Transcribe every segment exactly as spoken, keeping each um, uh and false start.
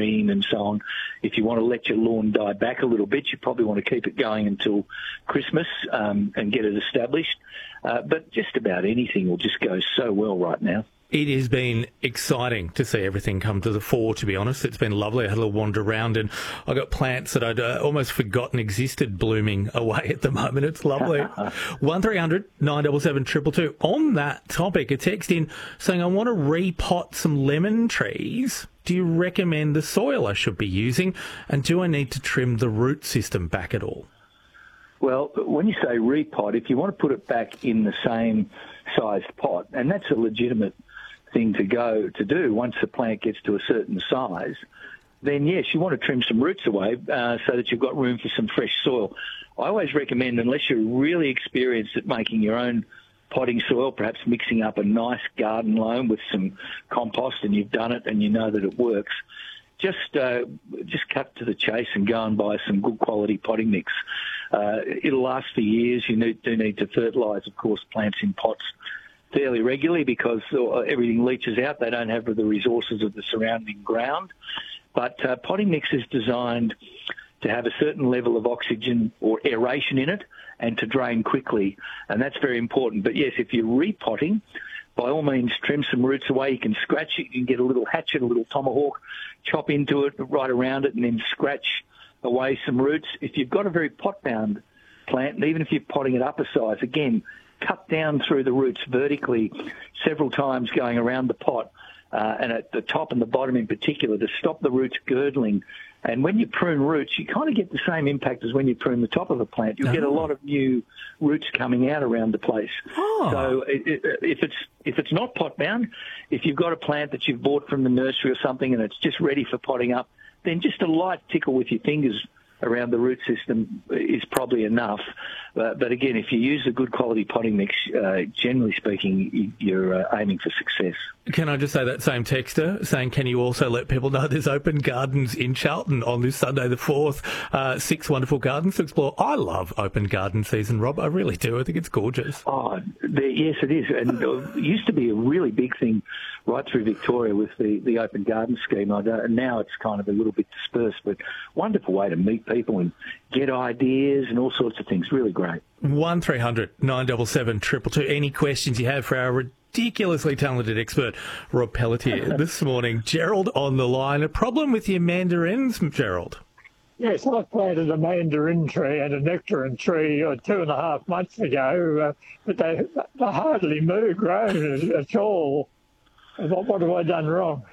green and so on. If you want to let your lawn die back a little bit, you probably want to keep it going until Christmas um, and get it established. Uh, but just about anything will just go so well right now. It has been exciting to see everything come to the fore, to be honest. It's been lovely. I had a little wander around and I got plants that I'd uh, almost forgotten existed blooming away at the moment. It's lovely. one three hundred nine seven seven two two two. On that topic, a text in saying, I want to repot some lemon trees. Do you recommend the soil I should be using? And do I need to trim the root system back at all? Well, when you say repot, if you want to put it back in the same sized pot, and that's a legitimate thing to go to do once the plant gets to a certain size, then yes, you want to trim some roots away uh, so that you've got room for some fresh soil. I always recommend, unless you're really experienced at making your own potting soil, perhaps mixing up a nice garden loam with some compost and you've done it and you know that it works, just uh, just cut to the chase and go and buy some good quality potting mix. Uh, it'll last for years. You need, do need to fertilise, of course, plants in pots fairly regularly because everything leaches out. They don't have the resources of the surrounding ground. But uh, potting mix is designed to have a certain level of oxygen or aeration in it and to drain quickly, and that's very important. But yes, if you're repotting, by all means trim some roots away. You can scratch it. You can get a little hatchet, a little tomahawk, chop into it, right around it, and then scratch away some roots. If you've got a very pot-bound plant, and even if you're potting it up a size, again, cut down through the roots vertically several times going around the pot, uh, and at the top and the bottom in particular, to stop the roots girdling. And when you prune roots, you kind of get the same impact as when you prune the top of a plant. You'll oh. get a lot of new roots coming out around the place. Oh. So it, it, if it's if it's not pot bound, if you've got a plant that you've bought from the nursery or something and it's just ready for potting up, then just a light tickle with your fingers around the root system is probably enough. Uh, but again, if you use a good quality potting mix, uh, generally speaking, you're uh, aiming for success. Can I just say that same texter saying, can you also let people know there's open gardens in Charlton on this Sunday the fourth, uh, six wonderful gardens to explore. I love open garden season, Rob. I really do. I think it's gorgeous. Oh, there, yes, it is. And it used to be a really big thing right through Victoria with the, the open garden scheme. I don't, and now it's kind of a little bit dispersed, but wonderful way to meet people and get ideas and all sorts of things. Really great. one three hundred nine seven seven two two two. Any questions you have for our ridiculously talented expert, Rob Pelletier, this morning? Gerald on the line. A problem with your mandarins, Gerald? Yes, I planted a mandarin tree and a nectarine tree uh, two and a half months ago, uh, but they, they hardly moved, grown at all. What, what have I done wrong?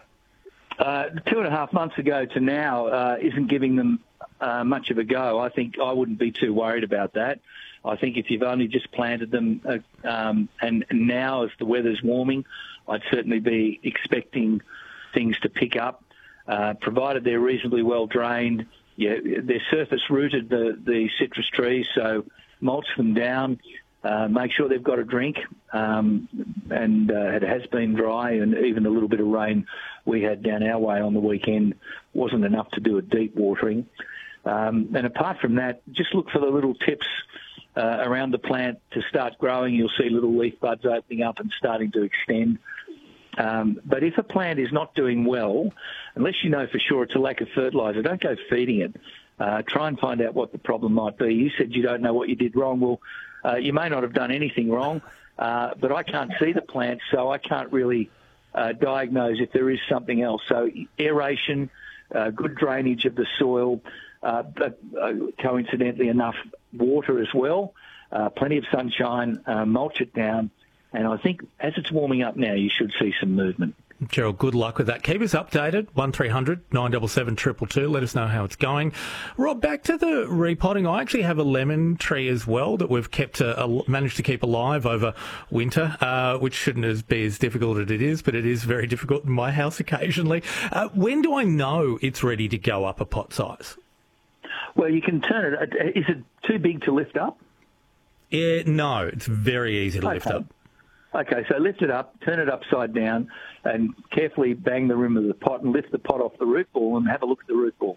Uh, two and a half months ago to now uh, isn't giving them uh, much of a go. I think I wouldn't be too worried about that. I think if you've only just planted them uh, um, and now as the weather's warming, I'd certainly be expecting things to pick up, uh, provided they're reasonably well drained. Yeah, they're surface rooted, the, the citrus trees, so mulch them down. Uh, make sure they've got a drink, um, and uh, it has been dry, and even a little bit of rain we had down our way on the weekend wasn't enough to do a deep watering. Um, and apart from that, just look for the little tips uh, around the plant to start growing. You'll see little leaf buds opening up and starting to extend. Um, but if a plant is not doing well, unless you know for sure it's a lack of fertiliser, don't go feeding it. Uh, try and find out what the problem might be. You said you don't know what you did wrong. Well, Uh, you may not have done anything wrong, uh, but I can't see the plant, so I can't really uh, diagnose if there is something else. So aeration, uh, good drainage of the soil, uh, but uh, coincidentally enough water as well, uh, plenty of sunshine, uh, mulch it down, and I think as it's warming up now, you should see some movement. Gerald, good luck with that. Keep us updated, one three hundred nine seven seven two two two. Let us know how it's going. Rob, back to the repotting. I actually have a lemon tree as well that we've kept, uh, managed to keep alive over winter, uh, which shouldn't be as difficult as it is, but it is very difficult in my house occasionally. Uh, when do I know it's ready to go up a pot size? Well, you can turn it. Is it too big to lift up? Yeah, no, it's very easy to okay. lift up. Okay, so lift it up, turn it upside down, and carefully bang the rim of the pot and lift the pot off the root ball and have a look at the root ball.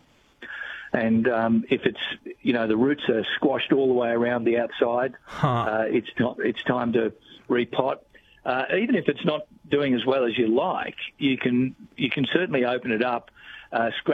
And um, if it's, you know, the roots are squashed all the way around the outside, huh. uh, it's not, it's time to repot. Uh, even if it's not doing as well as you like, you can you can certainly open it up, uh, scratch